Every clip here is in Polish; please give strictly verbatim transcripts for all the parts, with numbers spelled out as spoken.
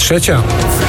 Trzecia.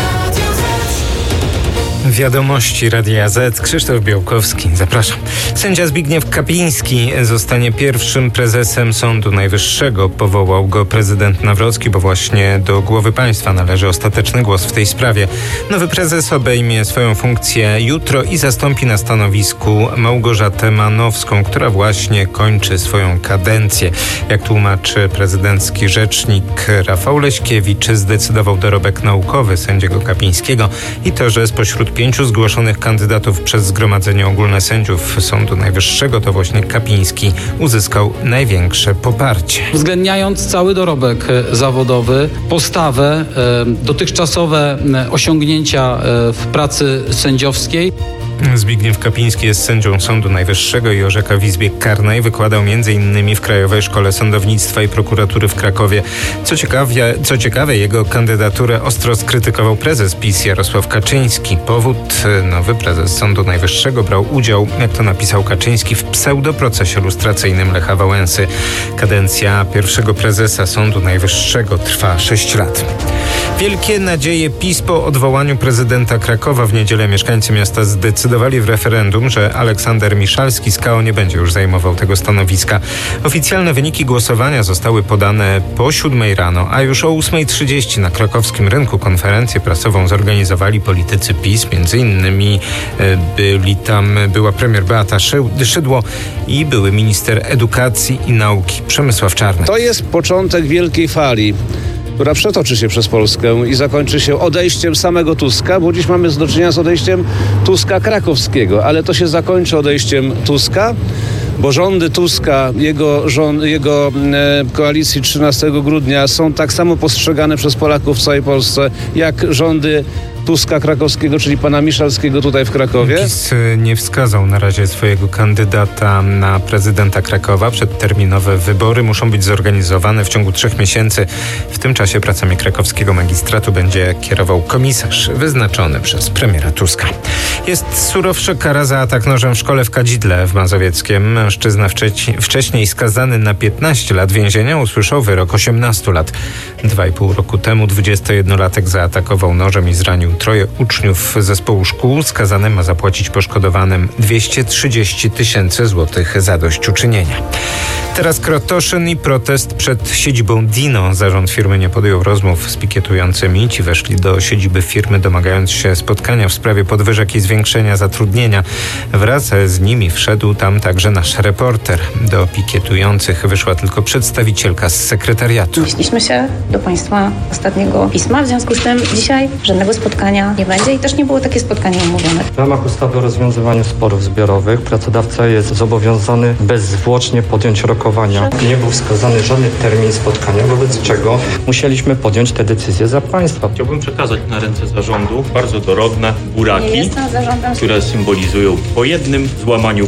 Wiadomości Radia Z. Krzysztof Białkowski. Zapraszam. Sędzia Zbigniew Kapiński zostanie pierwszym prezesem Sądu Najwyższego. Powołał go prezydent Nawrocki, bo właśnie do głowy państwa należy ostateczny głos w tej sprawie. Nowy prezes obejmie swoją funkcję jutro i zastąpi na stanowisku Małgorzatę Manowską, która właśnie kończy swoją kadencję. Jak tłumaczy prezydencki rzecznik Rafał Leśkiewicz, zdecydował dorobek naukowy sędziego Kapińskiego i to, że spośród pięciu zgłoszonych kandydatów przez Zgromadzenie Ogólne Sędziów Sądu Najwyższego to właśnie Kapiński uzyskał największe poparcie. Uwzględniając cały dorobek zawodowy, postawę, dotychczasowe osiągnięcia w pracy sędziowskiej. Zbigniew Kapiński jest sędzią Sądu Najwyższego i orzeka w Izbie Karnej. Wykładał między innymi w Krajowej Szkole Sądownictwa i Prokuratury w Krakowie. Co ciekawe, co ciekawe, jego kandydaturę ostro skrytykował prezes PiS Jarosław Kaczyński. Powód: nowy prezes Sądu Najwyższego brał udział, jak to napisał Kaczyński, w pseudoprocesie lustracyjnym Lecha Wałęsy. Kadencja pierwszego prezesa Sądu Najwyższego trwa sześć lat. Wielkie nadzieje PiS po odwołaniu prezydenta Krakowa. W niedzielę mieszkańcy miasta zdecydowali w referendum, że Aleksander Miszalski z K O nie będzie już zajmował tego stanowiska. Oficjalne wyniki głosowania zostały podane po siódmej rano, a już o ósmej trzydzieści na krakowskim rynku konferencję prasową zorganizowali politycy PiS. Między innymi byli tam, była premier Beata Szydło i były minister edukacji i nauki Przemysław Czarnek. To jest początek wielkiej fali, która przetoczy się przez Polskę i zakończy się odejściem samego Tuska, bo dziś mamy do czynienia z odejściem Tuska krakowskiego, ale to się zakończy odejściem Tuska, bo rządy Tuska, jego, rząd, jego e, koalicji trzynastego grudnia są tak samo postrzegane przez Polaków w całej Polsce, jak rządy Tuska krakowskiego, czyli pana Miszalskiego tutaj w Krakowie. PiS nie wskazał na razie swojego kandydata na prezydenta Krakowa. Przedterminowe wybory muszą być zorganizowane w ciągu trzech miesięcy. W tym czasie pracami krakowskiego magistratu będzie kierował komisarz wyznaczony przez premiera Tuska. Jest surowsza kara za atak nożem w szkole w Kadzidle w Mazowieckiem. Mężczyzna wcześniej, wcześniej skazany na piętnaście lat więzienia usłyszał wyrok osiemnaście lat. Dwa i pół roku temu dwudziestojednolatek zaatakował nożem i zranił troje uczniów zespołu szkół. Skazany ma zapłacić poszkodowanym dwieście trzydzieści tysięcy złotych zadośćuczynienia. Teraz Krotoszyn i protest przed siedzibą Dino. Zarząd firmy nie podjął rozmów z pikietującymi. Ci weszli do siedziby firmy, domagając się spotkania w sprawie podwyżek i zwiększenia zatrudnienia. Wraz z nimi wszedł tam także nasz reporter. Do pikietujących wyszła tylko przedstawicielka z sekretariatu. Odnieśliśmy się do państwa ostatniego pisma, w związku z tym dzisiaj żadnego spotkania nie będzie i też nie było takie spotkanie umówione. W ramach ustawy o rozwiązywaniu sporów zbiorowych pracodawca jest zobowiązany bezzwłocznie podjąć rokowania. Nie był wskazany żaden termin spotkania, wobec czego musieliśmy podjąć te decyzje za państwa. Chciałbym przekazać na ręce zarządu bardzo dorodne buraki, Nie jestem zarządem, które symbolizują po jednym złamaniu